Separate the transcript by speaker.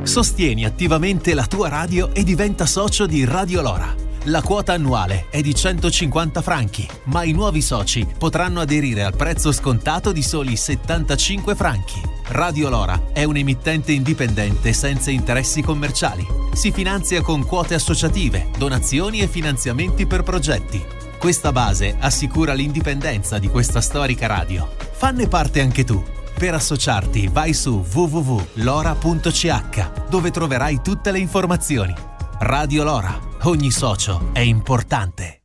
Speaker 1: Sostieni attivamente la tua radio e diventa socio di Radio Lora. La quota annuale è di 150 franchi, ma i nuovi soci potranno aderire al prezzo scontato di soli 75 franchi. Radio Lora è un emittente indipendente senza interessi commerciali. Si finanzia con quote associative, donazioni e finanziamenti per progetti. Questa base assicura l'indipendenza di questa storica radio. Fanne parte anche tu. Per associarti vai su www.lora.ch, dove troverai tutte le informazioni. Radio Lora, ogni socio è importante.